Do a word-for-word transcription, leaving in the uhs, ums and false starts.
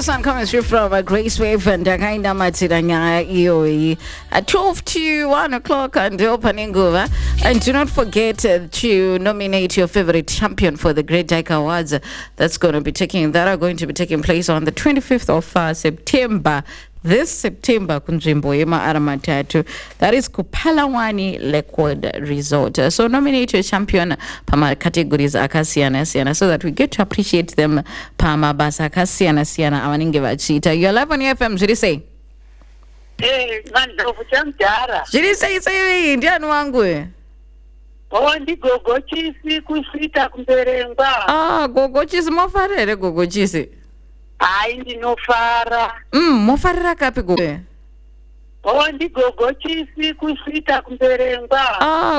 Sun coming through from a Grace Wave and Dakainda Matiranya Ioi at twelve to one o'clock and opening over. And do not forget uh, to nominate your favorite champion for the Great Dyke Awards. That's going to be taking that are going to be taking place on the twenty-fifth of uh, September. This September, kunzvimbo yema Aramatatu, that is Kupalawani Lakewood Resort. So nominate your champion pama categories akasiyana siyana so that we get to appreciate them pama basa akasiyana siyana awaninge vachita. You're live on your F M, Jiri say. Eh, mandlovu chamdara. Jiri say say ndiani wangu. Oh, ndi gogo chisi kusvita kumberengwa. Ah, gogo chisi mofarere gogo chisi. Hayi ndinofara. Mm, mofarira kapi gogo. Oh, ndi gogo chisi kusvita kumberengwa. Ah,